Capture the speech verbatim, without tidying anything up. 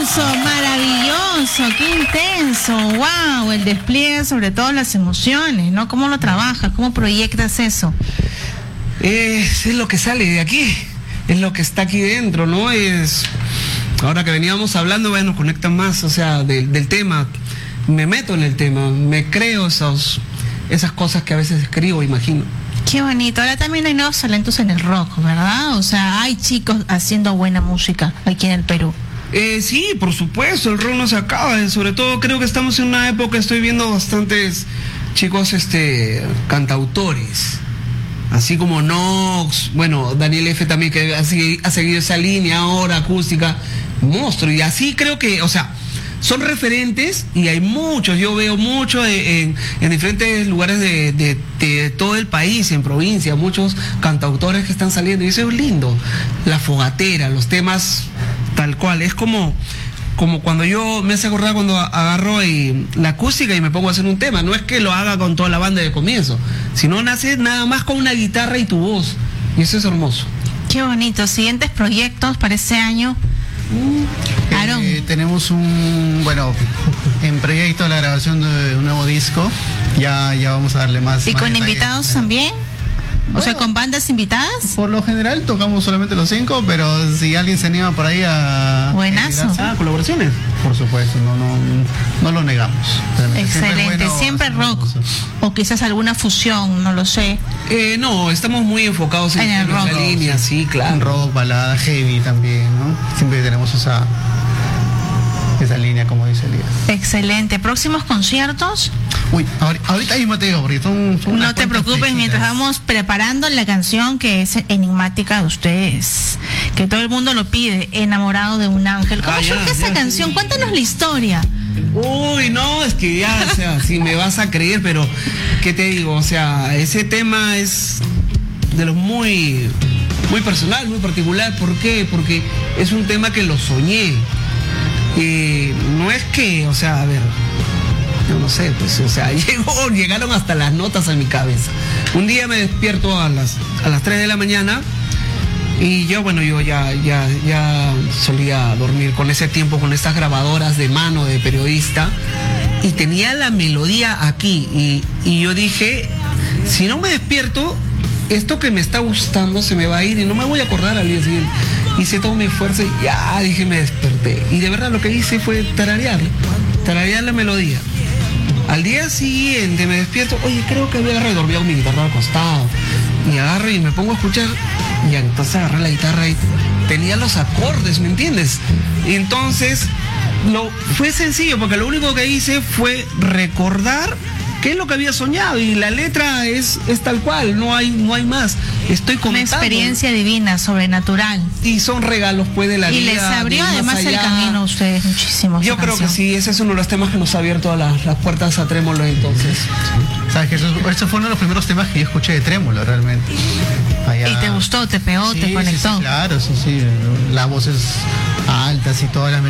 Maravilloso, maravilloso, qué intenso, wow, el despliegue, sobre todo las emociones, ¿no? ¿Cómo lo trabajas? ¿Cómo proyectas eso? Es, es lo que sale de aquí, es lo que está aquí dentro, ¿no? Es, ahora que veníamos hablando, bueno, conecta más, o sea, de, del tema, me meto en el tema, me creo esos, esas cosas que a veces escribo, imagino. Qué bonito. Ahora también hay nuevos talentos en el rock, ¿verdad? O sea, hay chicos haciendo buena música aquí en el Perú. Eh, sí, por supuesto, el rock no se acaba. Sobre todo creo que estamos en una época, estoy viendo bastantes chicos este, cantautores. Así como Nox, bueno, Daniel F. también, que ha, ha seguido esa línea ahora, acústica, monstruo. Y así creo que, o sea, son referentes y hay muchos, yo veo mucho de, en, en diferentes lugares de, de, de todo el país, en provincia, muchos cantautores que están saliendo y eso es lindo. La fogatera, los temas tal cual, es como, como cuando yo me hace acordar cuando agarro y, la acústica y me pongo a hacer un tema, no es que lo haga con toda la banda de comienzo, sino nace nada más con una guitarra y tu voz y eso es hermoso. Qué bonito. Siguientes proyectos para este año. Aaron. Eh, tenemos un, bueno, en proyecto la grabación de un nuevo disco. Ya, ya vamos a darle más. ¿Y más con detalles. invitados también? O Bueno, sea, ¿con bandas invitadas? Por lo general tocamos solamente los cinco, pero si alguien se anima por ahí a... Buenazo. Ah, colaboraciones. Por supuesto, no, no, no lo negamos. Realmente. Excelente. Siempre, bueno rock. cosas. O quizás alguna fusión, no lo sé. Eh, no, estamos muy enfocados en, En el en nuestra rock. línea, sí, claro. Rock, balada, heavy también, ¿no? Siempre tenemos esa, esa línea, como dice Elías. Excelente. ¿Próximos conciertos? Uy, ahorita, ahorita mismo te digo, porque son, son unas No te cuantas preocupes, fechitas. mientras vamos preparando la canción que es enigmática de ustedes, que todo el mundo lo pide, Enamorado de un ángel. ¿Cómo Ah, ya, surge esa ya, canción? sí. Cuéntanos la historia. Uy, no, es que ya, o sea, si me vas a creer, pero ¿qué te digo? O sea, ese tema es de los muy, muy personal, muy particular. ¿Por qué? Porque es un tema que lo soñé. Eh, no es que, o sea, a ver, yo no sé, pues, o sea, llegó, llegaron hasta las notas a mi cabeza. Un día me despierto a las, a las tres de la mañana. Y yo, bueno, yo ya, ya, ya solía dormir con ese tiempo, con estas grabadoras de mano de periodista, y tenía la melodía aquí, y, y yo dije, si no me despierto, esto que me está gustando se me va a ir y no me voy a acordar al día siguiente. Hice todo mi esfuerzo y ya, dije, me desperté. Y de verdad lo que hice fue tararear, tararear la melodía. Al día siguiente me despierto, oye, creo que había agarrado y dormía con mi guitarra al costado. Y agarro y me pongo a escuchar, y entonces agarré la guitarra y tenía los acordes, ¿me entiendes? Y entonces, lo, fue sencillo, porque lo único que hice fue recordar qué es lo que había soñado, y la letra es, es tal cual, no hay, no hay más. Estoy Una contando. experiencia divina, sobrenatural. Y son regalos, pues, de la Y vida. les abrió de más además el allá. camino a ustedes muchísimo. Yo esa creo que canción. sí, ese es uno de los temas que nos ha abierto las, las puertas a Trémolo entonces. Sabes que eso, eso fue uno de los primeros temas que yo escuché de Trémolo, realmente. Allá- Y te gustó, te pegó, Sí, te sí, conectó. sí, claro, sí, sí. Las voces altas y todas las